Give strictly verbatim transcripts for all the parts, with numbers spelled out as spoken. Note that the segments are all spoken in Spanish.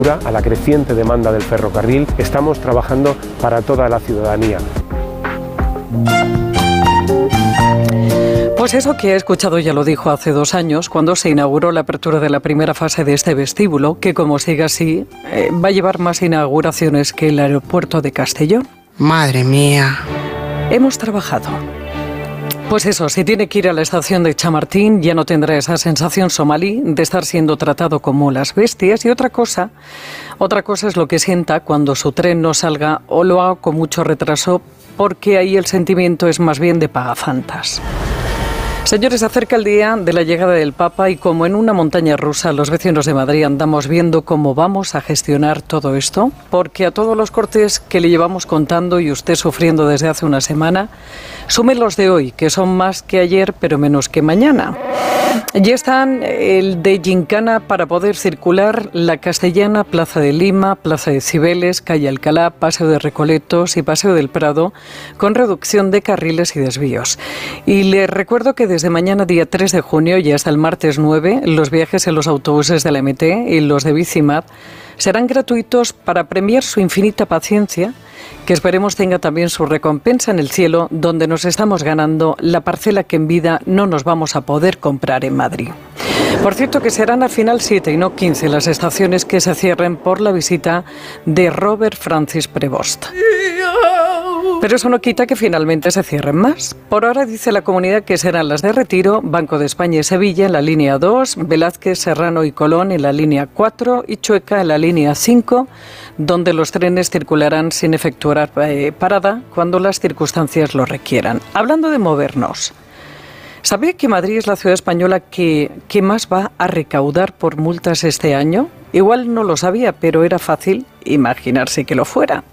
a la creciente demanda del ferrocarril. Estamos trabajando para toda la ciudadanía. Pues eso que he escuchado ya lo dijo hace dos años, cuando se inauguró la apertura de la primera fase de este vestíbulo, que como siga así, eh, va a llevar más inauguraciones que el aeropuerto de Castellón. Madre mía. Hemos trabajado. Pues eso, si tiene que ir a la estación de Chamartín, ya no tendrá esa sensación somalí de estar siendo tratado como las bestias. Y otra cosa, otra cosa es lo que sienta cuando su tren no salga o lo haga con mucho retraso, porque ahí el sentimiento es más bien de pagafantas. Señores, acerca el día de la llegada del Papa y como en una montaña rusa los vecinos de Madrid andamos viendo cómo vamos a gestionar todo esto, porque a todos los cortes que le llevamos contando y usted sufriendo desde hace una semana, sume los de hoy, que son más que ayer pero menos que mañana. Ya están el de Gincana para poder circular, la Castellana, Plaza de Lima, Plaza de Cibeles, Calle Alcalá, Paseo de Recoletos y Paseo del Prado, con reducción de carriles y desvíos. Y les recuerdo que desde mañana, día tres de junio, y hasta el martes nueve, los viajes en los autobuses de la M T y los de Bicimad serán gratuitos para premiar su infinita paciencia, que esperemos tenga también su recompensa en el cielo, donde nos estamos ganando la parcela que en vida no nos vamos a poder comprar en Madrid. Por cierto, que serán al final siete y no quince las estaciones que se cierren por la visita de Robert Francis Prevost. Pero eso no quita que finalmente se cierren más. Por ahora dice la comunidad que serán las de Retiro, Banco de España y Sevilla en la línea dos, Velázquez, Serrano y Colón en la línea cuatro y Chueca en la línea cinco, donde los trenes circularán sin efectuar eh, parada cuando las circunstancias lo requieran. Hablando de movernos, ¿sabía que Madrid es la ciudad española que, que más va a recaudar por multas este año? Igual no lo sabía, pero era fácil imaginarse que lo fuera.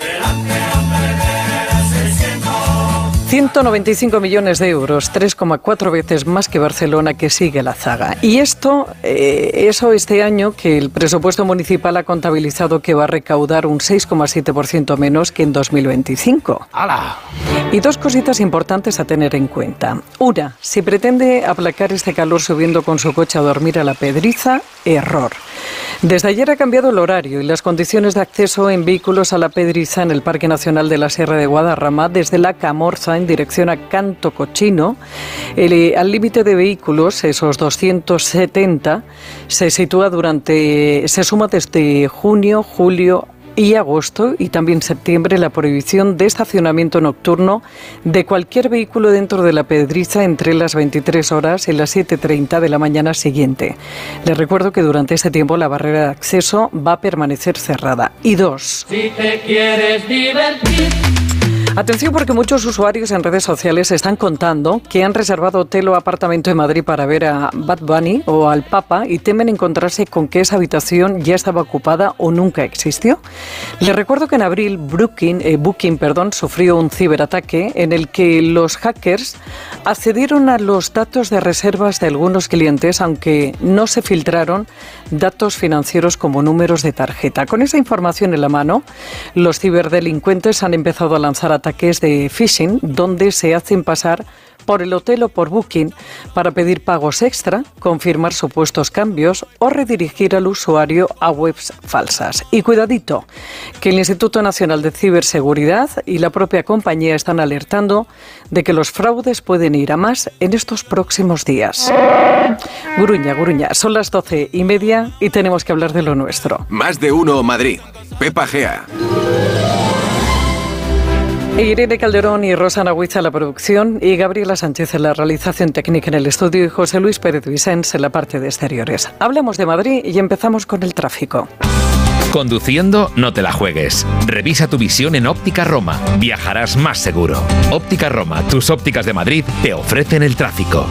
ciento noventa y cinco millones de euros, tres coma cuatro veces más que Barcelona, que sigue la zaga. Y esto, eh, eso este año, que el presupuesto municipal ha contabilizado que va a recaudar un seis coma siete por ciento menos que en dos mil veinticinco. ¡Hala! Y dos cositas importantes a tener en cuenta. Una, si pretende aplacar este calor subiendo con su coche a dormir a la Pedriza, error. Desde ayer ha cambiado el horario y las condiciones de acceso en vehículos a la Pedriza en el Parque Nacional de la Sierra de Guadarrama, desde la Camorza en dirección a Canto Cochino, el, al límite de vehículos, esos doscientos setenta, se sitúa durante, se suma desde junio, julio y agosto y también septiembre la prohibición de estacionamiento nocturno de cualquier vehículo dentro de la Pedriza entre las veintitrés horas y las siete treinta de la mañana siguiente. Les recuerdo que durante ese tiempo la barrera de acceso va a permanecer cerrada. Y dos. Si te quieres divertir. Atención, porque muchos usuarios en redes sociales están contando que han reservado hotel o apartamento en Madrid para ver a Bad Bunny o al Papa y temen encontrarse con que esa habitación ya estaba ocupada o nunca existió. Les recuerdo que en abril Booking, eh, Booking perdón, sufrió un ciberataque en el que los hackers accedieron a los datos de reservas de algunos clientes, aunque no se filtraron datos financieros como números de tarjeta. Con esa información en la mano, los ciberdelincuentes han empezado a lanzar ataques de phishing, donde se hacen pasar por el hotel o por Booking para pedir pagos extra, confirmar supuestos cambios o redirigir al usuario a webs falsas. Y cuidadito, que el Instituto Nacional de Ciberseguridad y la propia compañía están alertando de que los fraudes pueden ir a más en estos próximos días. Guruña, guruña, son las doce y media y tenemos que hablar de lo nuestro. Más de uno Madrid. Pepa Gea. Irene Calderón y Rosana Huiza en la producción y Gabriela Sánchez en la realización técnica en el estudio y José Luis Pérez Vicens en la parte de exteriores. Hablamos de Madrid y empezamos con el tráfico. Conduciendo, no te la juegues. Revisa tu visión en Óptica Roma. Viajarás más seguro. Óptica Roma, tus ópticas de Madrid, te ofrecen el tráfico.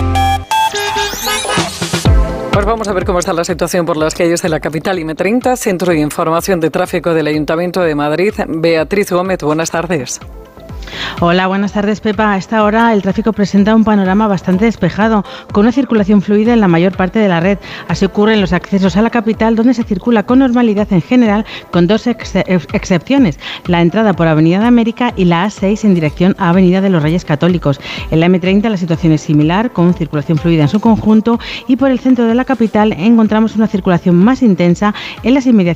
Pues vamos a ver cómo está la situación por las calles de la capital. I M treinta, Centro de Información de Tráfico del Ayuntamiento de Madrid. Beatriz Gómez, buenas tardes. Hola, buenas tardes, Pepa. A esta hora el tráfico presenta un panorama bastante despejado, con una circulación fluida en la mayor parte de la red. Así ocurre en los accesos a la capital, donde se circula con normalidad en general, con dos ex excepciones: la entrada por Avenida de América y la A seis en dirección a Avenida de los Reyes Católicos. En la eme treinta la situación es similar, con circulación fluida en su conjunto, y por el centro de la capital encontramos una circulación más intensa en las inmediaciones